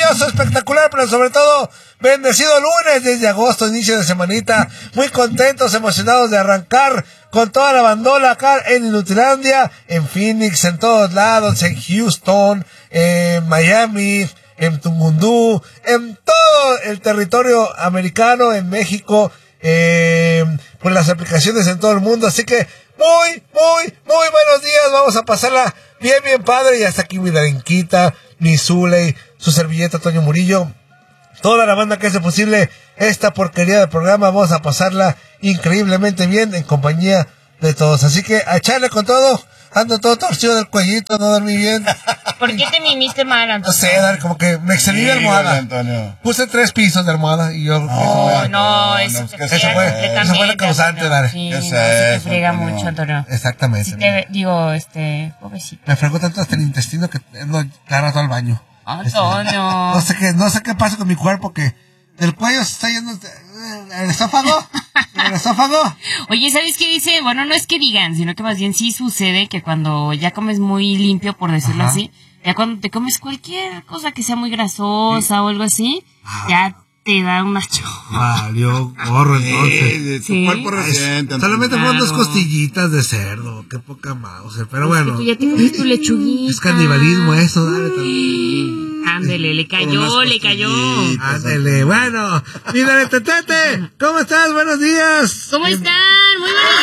maravilloso, espectacular, pero sobre todo bendecido lunes desde agosto, inicio de semanita. Muy contentos, emocionados de arrancar con toda la bandola acá en Inutilandia, en Phoenix, en todos lados, en Houston, en Miami, en Tumundú, en todo el territorio americano, en México, por las aplicaciones en todo el mundo. Así que muy buenos días. Vamos a pasarla bien padre. Y hasta aquí mi Darinquita, mi Zuley, su servilleta Toño Murillo, toda la banda que hace posible esta porquería de programa. Vamos a pasarla increíblemente bien en compañía de todos. Así que a echarle con todo. Ando todo torcido del cuellito, no dormí bien. ¿Por qué te mimiste mal, Antonio? No sé, como que me excedí de almohada. Antonio. Puse 3 pisos de almohada y yo... Eso te friega completamente. Eso fue la causante, Dare. Sí, no, te friega mucho, Antonio. Exactamente. Sí, pobrecito. Me fregó tanto hasta el intestino que ando cada rato al baño. Antonio. No sé qué pasa con mi cuerpo, que del cuello se está yendo el esófago. El esófago. Oye, ¿sabes qué dice? Bueno, no es que digan, sino que más bien sí sucede que cuando ya comes muy limpio, por decirlo así, ya cuando te comes cualquier cosa que sea muy grasosa o algo así, ya te da una Valió gorro entonces. Tu cuerpo reciente. Solamente fueron 2 costillitas de cerdo. Qué poca mouse. Pero bueno. Tú ya te comiste tu lechuguita. Es canibalismo eso, dale también. Ándele, le cayó. Ándele, bueno. Mira, Tetete, ¿cómo estás? Buenos días. ¿Cómo están? Muy buenos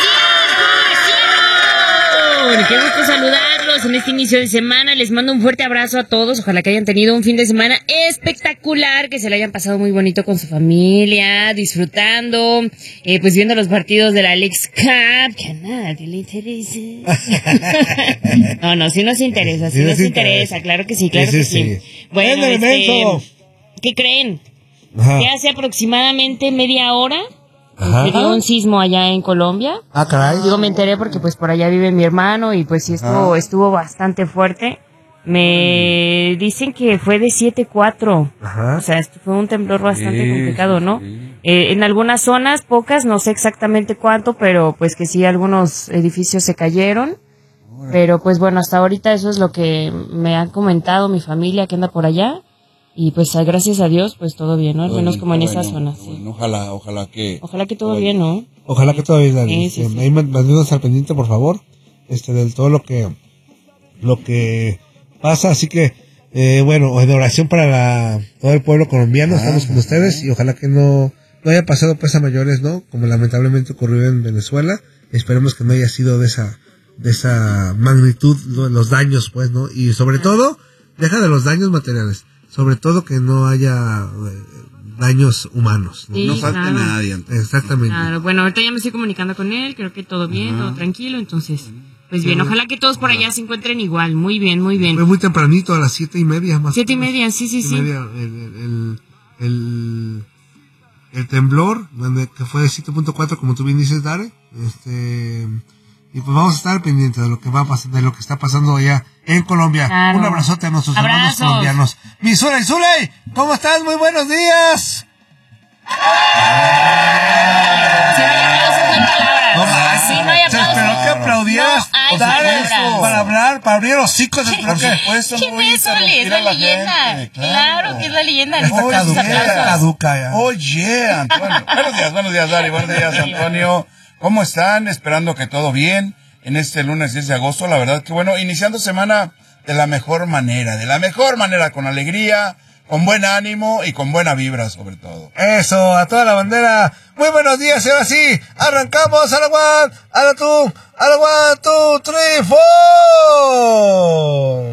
días. Qué gusto saludarlos en este inicio de semana. Les mando un fuerte abrazo a todos. Ojalá que hayan tenido un fin de semana espectacular, que se lo hayan pasado muy bonito con su familia, disfrutando, pues viendo los partidos de la Leagues Cup, que a nadie le interesa. No, sí nos interesa, claro que sí, sí. Bueno, ¿qué creen? Que hace aproximadamente media hora se dio un sismo allá en Colombia. Ah, caray. Digo, me enteré porque pues por allá vive mi hermano y pues sí estuvo bastante fuerte. Me dicen que fue de 7.4. O sea, fue un temblor bastante complicado, ¿no? En algunas zonas, pocas, no sé exactamente cuánto, pero pues que sí, algunos edificios se cayeron. Pero pues bueno, hasta ahorita eso es lo que me han comentado mi familia que anda por allá. Y pues gracias a Dios, pues todo bien, ¿no? Al menos como en esa zona, sí. Ojalá que todo bien, ¿no? Ojalá que todo bien, Dani. Sí. Ahí manténnos al pendiente, por favor, del todo lo que pasa. Así que, bueno, en oración para todo el pueblo colombiano, estamos con ustedes y ojalá que no haya pasado pues a mayores, ¿no? Como lamentablemente ocurrió en Venezuela. Esperemos que no haya sido de esa magnitud los daños, pues, ¿no? Y sobre todo, deja de los daños materiales. Sobre todo que no haya daños humanos. Sí, no falte nadie. Exactamente. Claro, bueno, ahorita ya me estoy comunicando con él, creo que todo bien, todo tranquilo, entonces, pues bien, ojalá que todos por allá se encuentren igual, muy bien. Fue muy tempranito, a las 7:30 más. 7:30, sí. 7:30, el temblor, que fue de 7.4, como tú bien dices, Dare, y pues vamos a estar pendientes de lo que va a pasar, de lo que está pasando allá en Colombia. Claro. Un abrazote a nuestros hermanos colombianos. Mi Zuley, ¿cómo estás? Muy buenos días. No hay aplausos. Se esperó que aplaudieras. No hay palabras. Para abrir los hocicos del programa. ¿Quién es Zuley? Es la leyenda. Claro que es la leyenda. Caduca ya. Oye, Antonio. Buenos días, Dari. Buenos días, Antonio. ¿Cómo están? Esperando que todo bien en este lunes 10 de agosto. La verdad que bueno, iniciando semana de la mejor manera, con alegría, con buen ánimo y con buena vibra sobre todo. Eso, a toda la bandera. Muy buenos días, y ahora sí, arrancamos a la 1, a la 2, 3, 4.